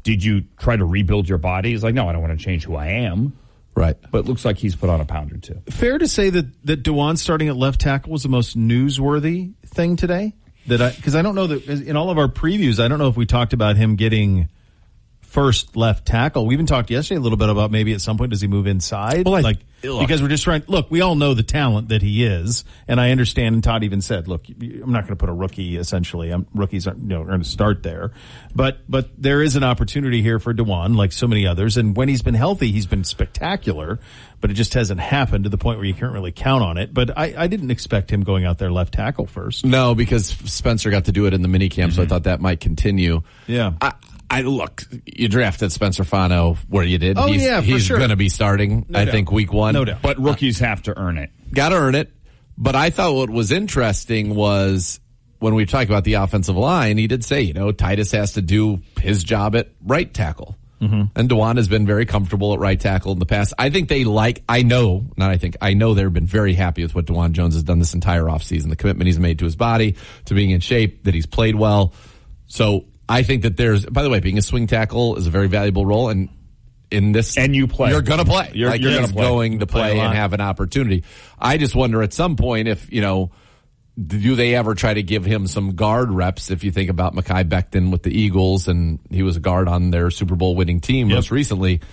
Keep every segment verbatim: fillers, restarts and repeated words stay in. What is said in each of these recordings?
did you try to rebuild your body? He's like, no, I don't want to change who I am. Right. But it looks like he's put on a pound or two. Fair to say that, that Dewan starting at left tackle was the most newsworthy thing today? That I Because I don't know that in all of our previews, I don't know if we talked about him getting first left tackle. We even talked yesterday a little bit about maybe at some point does he move inside? Well, I, like look, because we're just trying. Look, we all know the talent that he is, and I understand. And Todd even said, "Look, I'm not going to put a rookie. Essentially, I'm, rookies aren't you know, going to start there, but but there is an opportunity here for Dewan, like so many others. And when he's been healthy, he's been spectacular. But it just hasn't happened to the point where you can't really count on it. But I, I didn't expect him going out there left tackle first. No, because Spencer got to do it in the minicamp, mm-hmm. so I thought that might continue. Yeah. I, I look, you drafted Spencer Fano where you did. Oh, he's, yeah, for He's sure. going to be starting, No I doubt. think, week one. No doubt. But rookies have to earn it. Got to earn it. But I thought what was interesting was when we talk about the offensive line, he did say, you know, Titus has to do his job at right tackle. Mm-hmm. And Dewan has been very comfortable at right tackle in the past. I think they like, I know, not I think, I know they've been very happy with what Dewan Jones has done this entire offseason. The commitment he's made to his body, to being in shape, that he's played well. So I think that there's, by the way, being a swing tackle is a very valuable role. And in this, and you play, you're going to play. You're, like you're he's play. going to play, play and have an opportunity. I just wonder at some point if, you know, do they ever try to give him some guard reps? If you think about Mekhi Becton with the Eagles, and he was a guard on their Super Bowl winning team yep. most recently.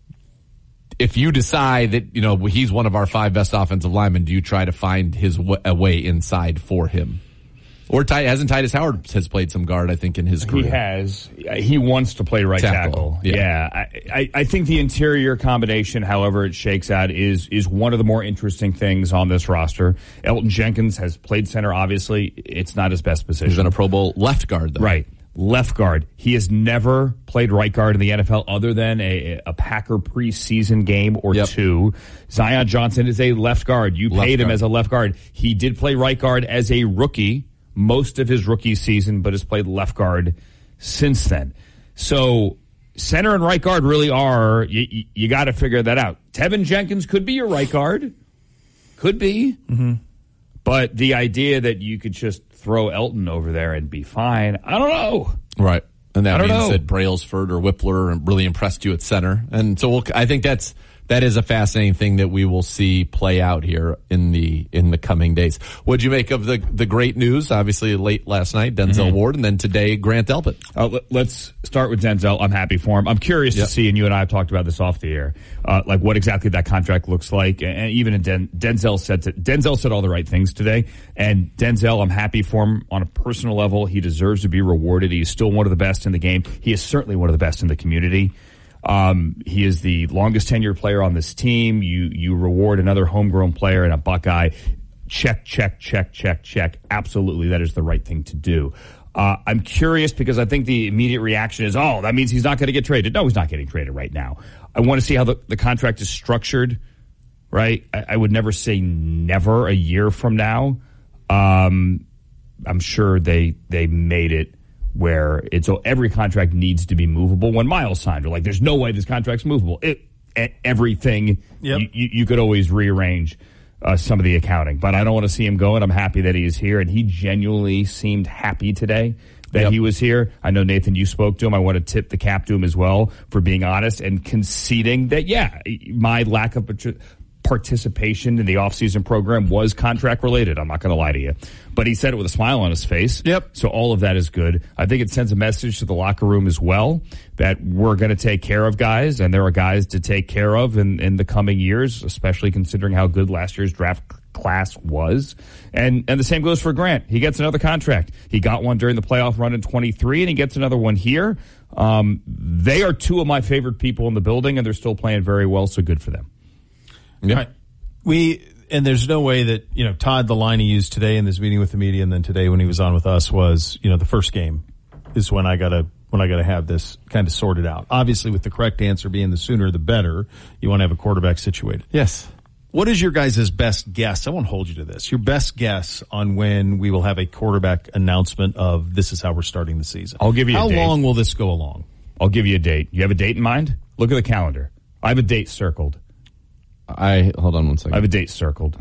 If you decide that, you know, he's one of our five best offensive linemen, do you try to find his w- a way inside for him? Or Ty, hasn't Titus Howard has played some guard, I think, in his career. He has. He wants to play right tackle. tackle. Yeah. yeah. I, I, I think the interior combination, however it shakes out, is is one of the more interesting things on this roster. Elton Jenkins has played center, obviously. It's not his best position. He's been a Pro Bowl left guard, though. Right. Left guard. He has never played right guard in the N F L other than a, a Packer preseason game or yep. two. Zion Johnson is a left guard. You left paid him guard. as a left guard. He did play right guard as a rookie most of his rookie season, but has played left guard since then. So center and right guard really are, you, you, you got to figure that out. Tevin Jenkins could be your right guard. Could be. Mm-hmm. But the idea that you could just throw Elton over there and be fine, I don't know. Right. And that I don't means know. that Brailsford or Whippler really impressed you at center. And so we'll, I think that's, that is a fascinating thing that we will see play out here in the in the coming days. What'd you make of the the great news? Obviously, late last night, Denzel mm-hmm. Ward, and then today, Grant Delpit. Uh, let, let's start with Denzel. I'm happy for him. I'm curious yep. to see, and you and I have talked about this off the air, uh, like what exactly that contract looks like. And even in Den, Denzel said to, Denzel said all the right things today. And Denzel, I'm happy for him on a personal level. He deserves to be rewarded. He's still one of the best in the game. He is certainly one of the best in the community. Um, he is the longest tenured player on this team. You, you reward another homegrown player and a Buckeye. Check, check, check, check, check. Absolutely. That is the right thing to do. Uh, I'm curious because I think the immediate reaction is, oh, that means he's not going to get traded. No, he's not getting traded right now. I want to see how the, the contract is structured, right? I, I would never say never a year from now. Um, I'm sure they, they made it where it's so every contract needs to be movable. When Miles signed, we're like, there's no way this contract's movable. It, everything, yep. you, you, you could always rearrange uh, some of the accounting. But I don't want to see him go, and I'm happy that he is here. And he genuinely seemed happy today that yep. he was here. I know, Nathan, you spoke to him. I want to tip the cap to him as well for being honest and conceding that, yeah, my lack of participation in the offseason program was contract related. I'm not going to lie to you. But he said it with a smile on his face. Yep. So all of that is good. I think it sends a message to the locker room as well that we're going to take care of guys, and there are guys to take care of in, in the coming years, especially considering how good last year's draft class was. And and the same goes for Grant. He gets another contract. He got one during the playoff run in twenty-three, and he gets another one here. Um, they are two of my favorite people in the building, and they're still playing very well, so good for them. Yeah. Right. We and there's no way that, you know, Todd, the line he used today in this meeting with the media and then today when he was on with us was, you know, the first game is when I gotta when I gotta have this kind of sorted out. Obviously, with the correct answer being the sooner the better, you want to have a quarterback situated. Yes. What is your guys' best guess? I won't hold you to this. Your best guess on when we will have a quarterback announcement of this is how we're starting the season. I'll give you how a date. How long will this go along? I'll give you a date. You have a date in mind? Look at the calendar. I have a date circled. I hold on one second. I have a date circled.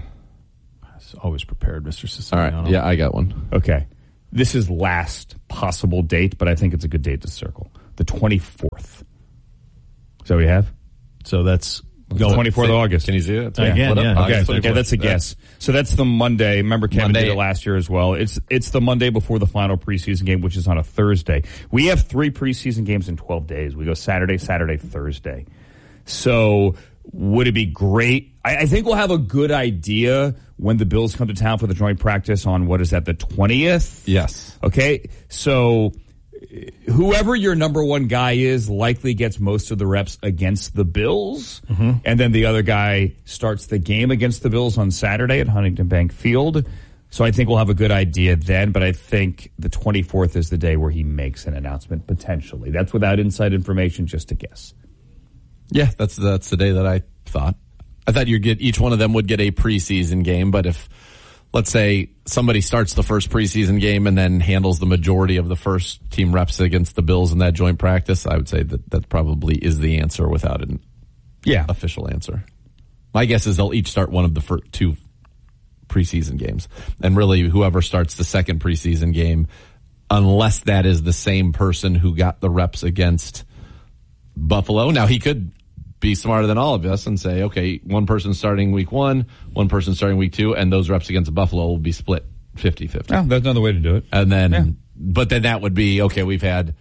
Always prepared, Mister Siciliano. All right. Yeah, I got one. Okay. This is last possible date, but I think it's a good date to circle. the twenty-fourth. So we have? So that's Go twenty-fourth of August. Can you see it? Again, yeah. yeah. Okay, August okay, that's a guess. So that's the Monday. Remember, Kevin Monday. did it last year as well. It's it's the Monday before the final preseason game, which is on a Thursday. We have three preseason games in twelve days. We go Saturday, Saturday, Thursday. So would it be great? I, I think we'll have a good idea when the Bills come to town for the joint practice on, what is that, the twentieth? Yes. Okay, so whoever your number one guy is likely gets most of the reps against the Bills, mm-hmm. and then the other guy starts the game against the Bills on Saturday at Huntington Bank Field. So I think we'll have a good idea then, but I think the twenty-fourth is the day where he makes an announcement, potentially. That's without inside information, just a guess. Yeah, that's that's the day that I thought. I thought you'd get each one of them would get a preseason game, but if, let's say, somebody starts the first preseason game and then handles the majority of the first team reps against the Bills in that joint practice, I would say that that probably is the answer without an yeah. official answer. My guess is they'll each start one of the first two preseason games. And really, whoever starts the second preseason game, unless that is the same person who got the reps against Buffalo. Now, he could be smarter than all of us and say, okay, one person starting week one, one person starting week two, and those reps against Buffalo will be split fifty-fifty. Oh, that's another way to do it. And then, yeah. but then that would be, okay, we've had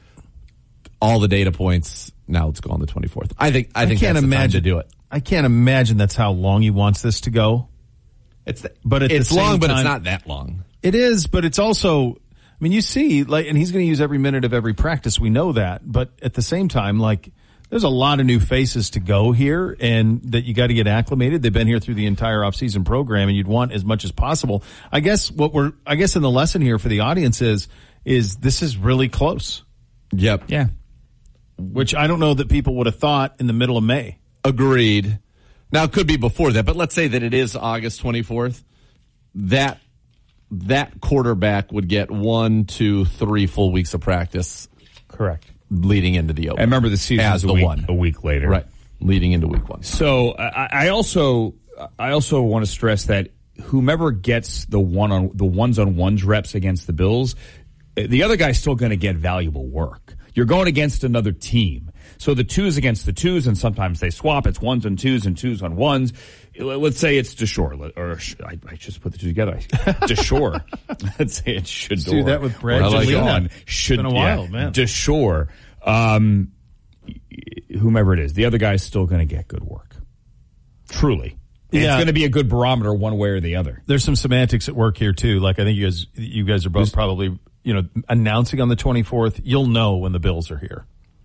all the data points. Now let's go on the twenty-fourth. I think, I think I can't that's the imagine, time to do it. I can't imagine that's how long he wants this to go. It's, the, but at it's the same long, but time, it's not that long. It is, but it's also, I mean, you see, like, and he's going to use every minute of every practice. We know that. But at the same time, like, there's a lot of new faces to go here and that you got to get acclimated. They've been here through the entire offseason program and you'd want as much as possible. I guess what we're, I guess in the lesson here for the audience is, is this is really close. Yep. Yeah. Which I don't know that people would have thought in the middle of May. Agreed. Now it could be before that, but let's say that it is August twenty-fourth. That, that quarterback would get one, two, three full weeks of practice. Correct. Leading into the open. I remember the season as a the week, one a week later. Right. Leading into week one. So I, I also I also want to stress that whomever gets the one on the ones on ones reps against the Bills, the other guy's still going to get valuable work. You're going against another team. So the twos against the twos, and sometimes they swap. It's ones and twos and twos on ones. Let's say it's DeShore, or I, I just put the two together. DeShore. Let's say it's Shador. Do that with Brad. Or Like Deshaun. Should, it's been a while, yeah, man. DeShore. Um, whomever it is, the other guy's still going to get good work. Truly. And Yeah. It's going to be a good barometer one way or the other. There's some semantics at work here too. Like I think you guys, you guys are both probably, you know, announcing on the twenty-fourth. You'll know when the Bills are here.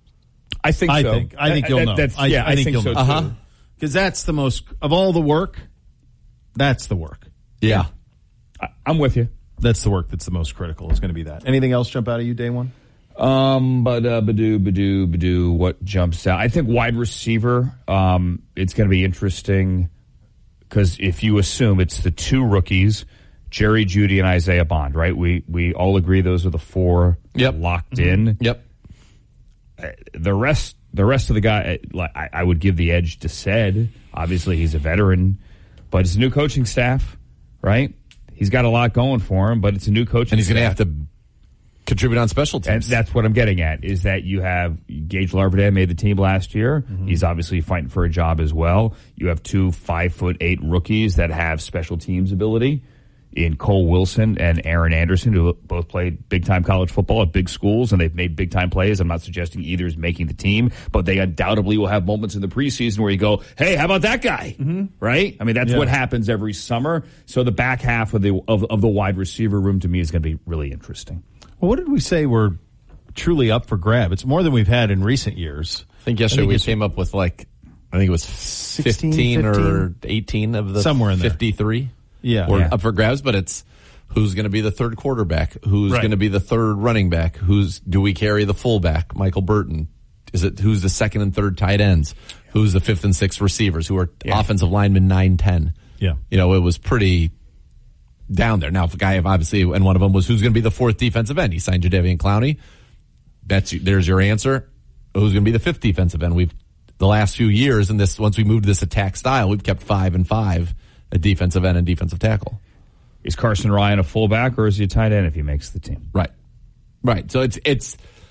I think I so. think. I think you'll That- know. That's, I- yeah, I I, think think, you'll so know. too. Uh-huh. Because that's the most of all the work. That's the work. Yeah. I, I'm with you. That's the work that's the most critical. It's going to be that. Anything else jump out of you, day one? Um, but uh, badoo, badoo, badoo. What jumps out? I think wide receiver. Um, it's going to be interesting because if you assume it's the two rookies, Jerry Jeudy and Isaiah Bond, right? We we all agree those are the four Yep. locked Mm-hmm. in. Yep. Uh, the rest, the rest of the guy, like I, I would give the edge to Sed. Obviously, he's a veteran, but it's a new coaching staff, right? He's got a lot going for him, but it's a new coaching And he's going to staff. have to contribute on special And teams. that's what I'm getting at, is that you have Gage Larvadain made the team last year. Mm-hmm. He's obviously fighting for a job as well. You have two five foot eight rookies that have special teams ability in Cole Wilson and Aaron Anderson, who both played big time college football at big schools, and they've made big time plays. I'm not suggesting either is making the team, but they undoubtedly will have moments in the preseason where you go, hey, how about that guy? Mm-hmm. Right? I mean, that's Yeah. what happens every summer. So the back half of the of, of the wide receiver room to me is going to be really interesting. Well, what did we say we're truly up for grab? It's more than we've had in recent years. I think yesterday I think we it's- came up with like, I think it was sixteen, fifteen or fifteen? eighteen of the Somewhere in there. fifty-three. Yeah. Or Yeah. up for grabs, but it's who's going to be the third quarterback? Who's Right. going to be the third running back? Who's, do we carry the fullback? Michael Burton. Is it, who's the second and third tight ends? Who's the fifth and sixth receivers? Who are Yeah. offensive linemen nine, ten? Yeah. You know, it was pretty down there. Now, if a guy obviously, and one of them was who's going to be the fourth defensive end? He signed Jadeveon Clowney. That's, there's your answer. Who's going to be the fifth defensive end? We've, the last few years, and this, once we moved to this attack style, we've kept five and five at defensive end and defensive tackle. Is Carson Ryan a fullback or is he a tight end if he makes the team? Right. Right. So it's, it's,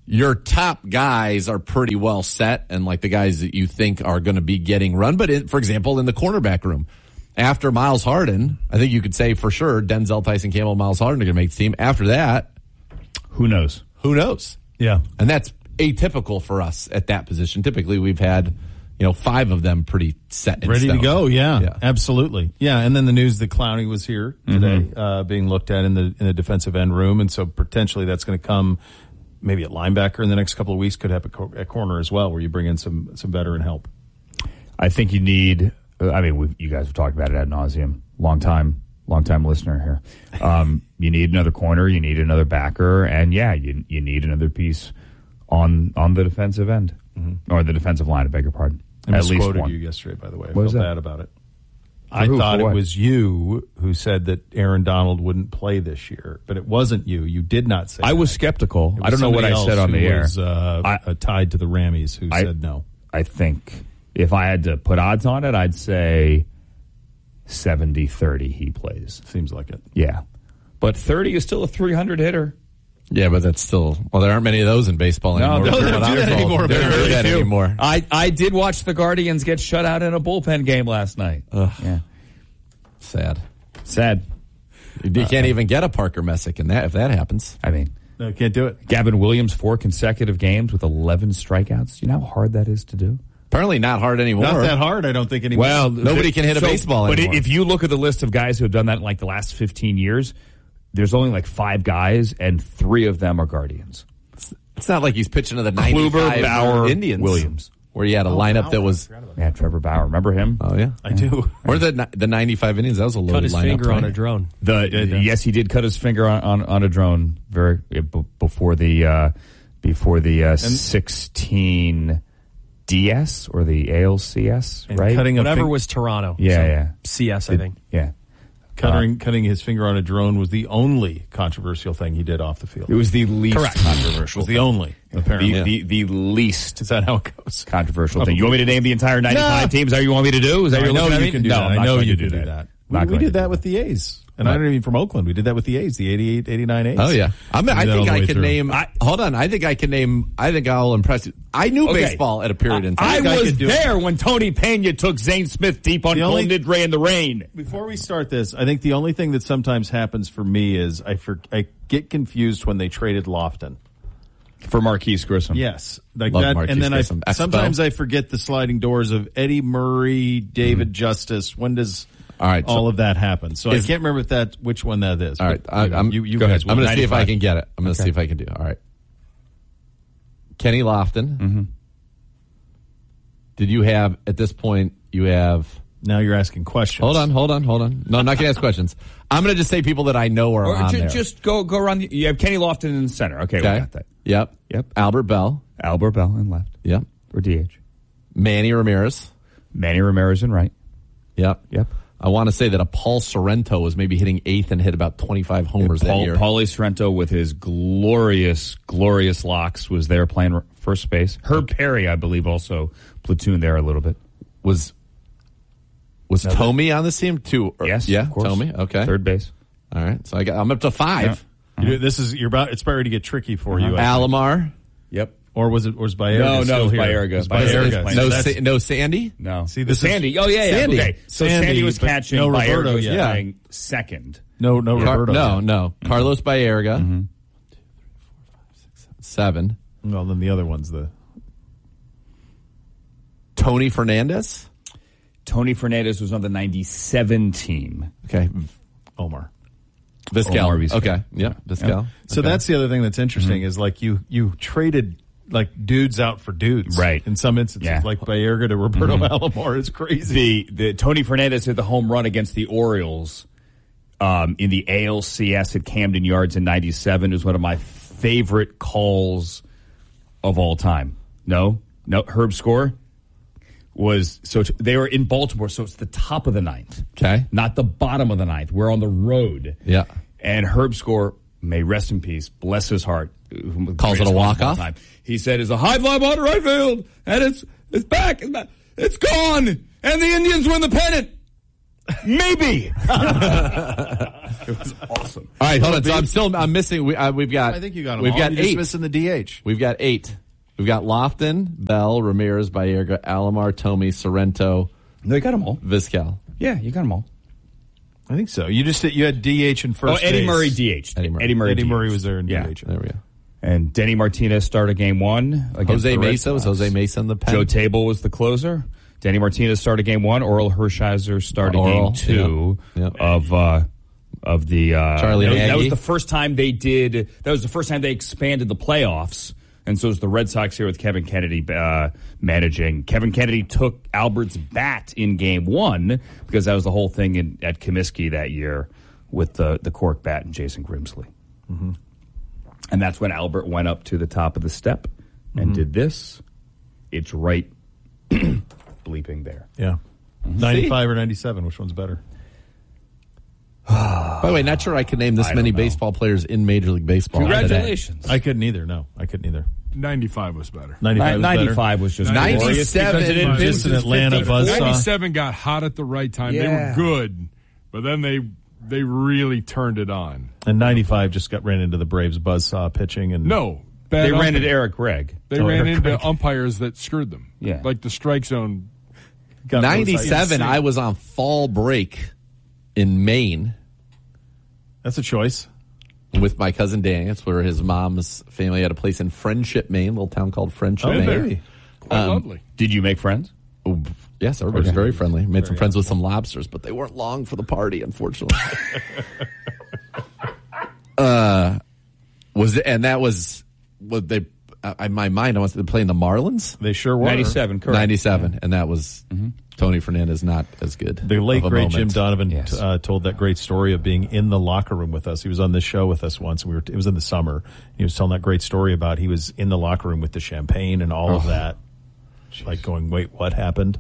your top guys are pretty well set, and like the guys that you think are going to be getting run. But in, for example, in the cornerback room, after Miles Harden, I think you could say for sure Denzel, Tyson Campbell, Miles Harden are going to make the team. After that, who knows? Who knows? Yeah. And that's atypical for us at that position. Typically, we've had, you know, five of them pretty set in Ready stone. to go, yeah, yeah, absolutely. Yeah, and then the news that Clowney was here today, mm-hmm. uh, being looked at in the in the defensive end room, and so potentially that's going to come maybe at linebacker in the next couple of weeks, could happen at corner as well, where you bring in some some veteran help. I think you need, I mean, we've, you guys have talked about it ad nauseum, long time, long time listener here. Um, you need another corner, you need another backer, and yeah, you you need another piece on on the defensive end, mm-hmm. or the defensive line, I beg your pardon. I At least misquoted one. you yesterday, by the way. I what felt bad about it. For I who? thought For it what? was you who said that Aaron Donald wouldn't play this year, but it wasn't you. You did not say I that. was skeptical. Was I don't know what I said on the who air. Was, uh, I, uh, tied to the Rammies who I, said no. I think if I had to put odds on it, I'd say seventy thirty he plays. Seems like it. Yeah. But thirty is still a three hundred hitter. Yeah, but that's still, well, there aren't many of those in baseball No, anymore. they don't What do I'm that told. anymore, They don't but do really that few. anymore. I, I did watch the Guardians get shut out in a bullpen game last night. Ugh. Yeah. Sad. Sad. You can't even get a Parker Messick in that if that happens. I mean, No, can't do it. Gavin Williams, four consecutive games with eleven strikeouts. You know how hard that is to do? Apparently not hard anymore. Not that hard, I don't think anymore. Well, Nobody the- can hit a so- baseball But anymore. if you look at the list of guys who have done that in like the last fifteen years, there's only like five guys, and three of them are Guardians. It's not like he's pitching to the Kluber, ninety-five Bauer, Indians. Williams. Where you had a Oh, lineup Bauer, that was, I forgot about Yeah, Trevor Bauer. Remember him? oh yeah. I do. Or the the ninety-five Indians, that was a loaded Cut his lineup. finger right? on a drone. The did, yeah. yes, he did cut his finger on, on, on a drone very b- before the uh, before the uh, sixteen D S or the A L C S, And right? cutting a Whatever fing- was Toronto. Yeah, So yeah. C S, I think. Yeah, cutting cutting his finger on a drone was the only controversial thing he did off the field. it was the least controversial. was the only, apparently. the, the the least Is that how it goes? controversial thing. You want me to name the entire ninety-five teams? Is that what you want me to do? Is that I what you're know looking at you me? can do no, that. I'm I not know going you to do can do that. that. Not We, we going to did do that with the A's. And I don't even from Oakland. We did that with the A's, the eighty-eight, eighty-nine A's. Oh yeah, I'm, I We did that all think the I way can through. name. I, hold on, I think I can name. I think I'll impress you. I knew Okay. baseball at a period in time. I think I was could do it. there when Tony Pena took Zane Smith deep on The only- Golden Ray in the rain. Before we start this, I think the only thing that sometimes happens for me is I for, I get confused when they traded Lofton. For Marquise Grissom. Yes, like Love that, Marquise and then Grissom. I Expo. sometimes I forget the sliding doors of Eddie Murray, David Justice. When does All right, so- all of that happen? So Is- I can't remember if that which one that is. All right, but, I, you know, I'm, you, you go guys ahead. I'm will. going to see if I ninety-five. can get it. I'm going to Okay. see if I can do it. All right. Kenny Lofton. Mm-hmm. Did you have, at this point, you have... Now you're asking questions. Hold on, hold on, hold on. No, I'm not going to ask questions. I'm going to just say people that I know are Or on ju- there. just go go around. The, you have Kenny Lofton in the center. Okay, we okay. got that. Yep. Yep. Albert Bell. Albert Bell in left Yep. or D H. Manny Ramirez. Manny Ramirez in right. Yep. Yep. I want to say that a Paul Sorrento was maybe hitting eighth and hit about twenty-five homers that Paul, year. Paulie Sorrento with his glorious, glorious locks was there playing r- first base. Herb Perry, I believe, also platooned there a little bit. was was Tomey on this team too? Or- Yes, yeah, of course. Tomey. Okay, Third base. all right. So I got, I'm up to five. You do- this is you're about. It's about ready to get tricky for you. I think. Alomar. Yep. Or was it? Or was Baerga No, no, still it was here? Baerga. It was Baerga. Baerga. No, So that's- Sa- no Sandy. No. See, The this is- Sandy. Oh, yeah, yeah. Sandy. Okay. So Sandy, Sandy was but catching. no Baerga Roberto was yet. playing second. no, no, Car- Roberto. no, yet. no. Carlos Baerga. Mm-hmm. Seven. Well, then the other one's the. Tony Fernandez. Tony Fernandez was on the ninety-seven team. Okay. Omar. Vizquel. Omar Vizquel. Okay. Yeah. Vizquel. So Okay. that's the other thing that's interesting Mm-hmm. is like you you traded like dudes out for dudes, Right. In some instances, Yeah. like Baerga to Roberto Alomar is crazy. The the Tony Fernandez hit the home run against the Orioles um, in the A L C S at Camden Yards in ninety-seven. It was one of my favorite calls of all time. No, no, Herb score was so t- they were in Baltimore, so it's the top of the ninth, Okay. not the bottom of the ninth. We're on the road, Yeah. and Herb score, may rest in peace, bless his heart, Calls it a walk-off? Time. He said, "It's a high fly ball to right field, and it's it's back, it's back, it's gone, and the Indians win the pennant." Maybe. It was awesome. All right, hold on. So I'm still I'm missing. We, uh, we've got. I think you got them We've all. got You're eight. just missing the D H. We've got eight. We've got Lofton, Bell, Ramirez, Baerga, Alomar, Tomey, Sorrento. No, you got them all. Vizquel. Yeah, you got them all. I think so. You just you had D H in first. Oh, Eddie base. Murray D H. Eddie Murray. Eddie Murray, Eddie D H. Murray was there in Yeah. D H. There we go. And Denny Martinez started game one against Jose the Red Mesa was Sox. Jose Mesa in the pen. Joe Table was the closer. Denny Martinez started game one. Oral Hershiser started Oral, game two yeah. Yep. of uh, of the uh, Charlie that was, that Nagy. was the first time they did. That was the first time they expanded the playoffs. And so it was the Red Sox here with Kevin Kennedy uh, managing. Kevin Kennedy took Albert's bat in game one because that was the whole thing in, at Comiskey that year with the, the cork bat and Jason Grimsley. Mm-hmm. And that's when Albert went up to the top of the step and Mm-hmm. did this. It's right bleeping there. Yeah. ninety-five or ninety-seven, which one's better? By the way, not sure I can name this I many don't know. baseball players in Major League Baseball. Congratulations. I couldn't either. No, I couldn't either. ninety-five was better. ninety-five was better. ninety-five was just glorious ninety-seven because it didn't Just miss an its Atlanta fifty-four. buzzsaw. ninety-seven got hot at the right time. They Yeah. were good, but then they they really turned it on. And ninety-five just got ran into the Braves buzzsaw pitching. And No, bad They ran umpire. into Eric Gregg. They Oh, ran Eric into Gregg. umpires that screwed them. Yeah. Like the strike zone. got ninety-seven, insane. I was on fall break in Maine That's a choice. with my cousin Dan. It's where his mom's family had a place in Friendship, Maine, a little town called Friendship, Oh, Maine. very. Quite Um, lovely. Did you make friends? Oh, yes, everybody was Okay. very friendly. Made some friends with some lobsters, but they weren't long for the party, unfortunately. uh, was it, and that was what they. Uh, in my mind, I was playing the Marlins. They sure were. ninety-seven, correct. ninety-seven, and that was Tony Fernandez not as good. The late, of a great moment. Jim Donovan Yes. uh, told that great story of being in the locker room with us. He was on this show with us once. And we were. It was in the summer. He was telling that great story about he was in the locker room with the champagne and all of that. Like going, wait, what happened?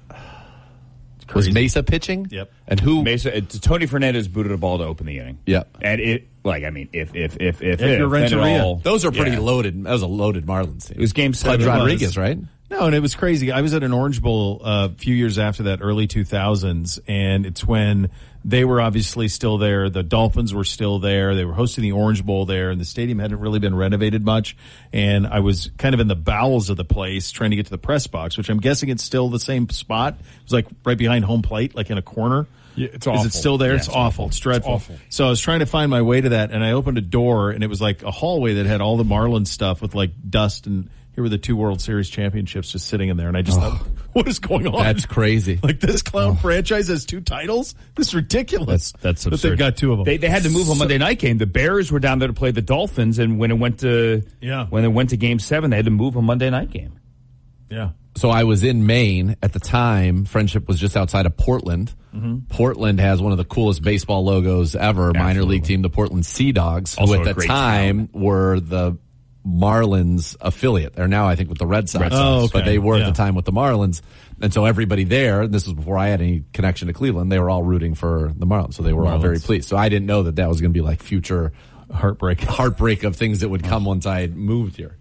It's Was crazy. Mesa pitching? Yep. And who? Mesa, it, Tony Fernandez booted a ball to open the inning. Yep. And it, like, I mean, if, if, if, if, Edgar if, then it Renteria. all- Those are pretty yeah. loaded. That was a loaded Marlins team. It was game seven. Pudge It was. Rodriguez, right? No, and it was crazy. I was at an Orange Bowl uh, a few years after that, early two thousands, and it's when they were obviously still there. The Dolphins were still there. They were hosting the Orange Bowl there, and the stadium hadn't really been renovated much. And I was kind of in the bowels of the place trying to get to the press box, which I'm guessing it's still the same spot. It was like right behind home plate, like in a corner. Yeah, it's Is awful. it still there? Yeah, it's, it's awful. It's dreadful. awful. So I was trying to find my way to that, and I opened a door, and it was like a hallway that had all the Marlins stuff with like dust, and here were the two World Series championships just sitting in there, and I just thought, what is going on? That's crazy. Like this clown franchise has two titles? This is ridiculous. That's But absurd. they've got two of them. They, they had to move a Monday night game. The Bears were down there to play the Dolphins, and when it went to Yeah. when it went to game seven, they had to move a Monday night game. yeah. So I was in Maine at the time. Friendship was just outside of Portland. Mm-hmm. Portland has one of the coolest baseball logos ever. Minor Absolutely. league team, the Portland Sea Dogs, Also who a at the great time were the Marlins affiliate. They're now, I think, with the Red Sox. Red Sox. Oh, okay. But they were Yeah. at the time with the Marlins. And so everybody there, and this was before I had any connection to Cleveland, they were all rooting for the Marlins. So they were all very Marlins. pleased. So I didn't know that that was going to be like future Heartbreak. heartbreak of things that would come once I had moved here.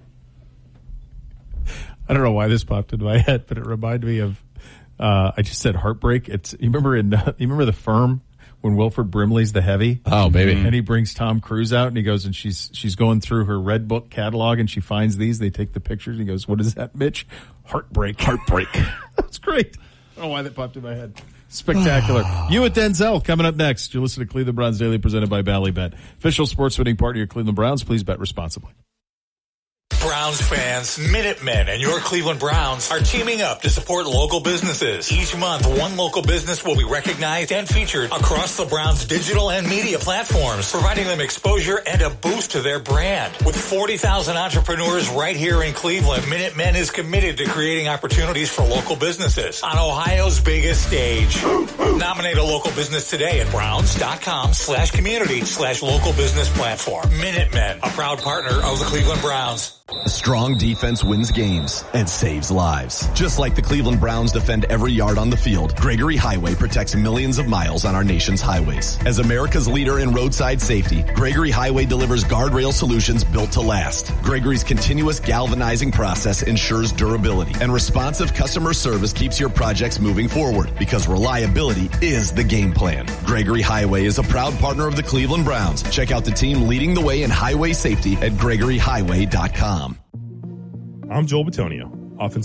I don't know why this popped into my head, but it reminded me of, uh, I just said heartbreak. It's, you remember in, uh, you remember The Firm when Wilford Brimley's the heavy? Oh, baby. And he brings Tom Cruise out and he goes and she's, she's going through her Red Book catalog and she finds these. They take the pictures and he goes, what is that, Mitch? Heartbreak. Heartbreak. That's great. I don't know why that popped in my head. Spectacular. You at Denzel coming up next. You're listening to Cleveland Browns Daily presented by Ballybet. Official sports betting partner of your Cleveland Browns. Please bet responsibly. Browns fans, Minutemen, and your Cleveland Browns are teaming up to support local businesses. Each month, one local business will be recognized and featured across the Browns' digital and media platforms, providing them exposure and a boost to their brand. With forty thousand entrepreneurs right here in Cleveland, Minutemen is committed to creating opportunities for local businesses on Ohio's biggest stage. Nominate a local business today at browns.com slash community slash local business platform. Minutemen, a proud partner of the Cleveland Browns. A strong defense wins games and saves lives. Just like the Cleveland Browns defend every yard on the field, Gregory Highway protects millions of miles on our nation's highways. As America's leader in roadside safety, Gregory Highway delivers guardrail solutions built to last. Gregory's continuous galvanizing process ensures durability, and responsive customer service keeps your projects moving forward, because reliability is the game plan. Gregory Highway is a proud partner of the Cleveland Browns. Check out the team leading the way in highway safety at gregory highway dot com. I'm Joel Batonio, offensive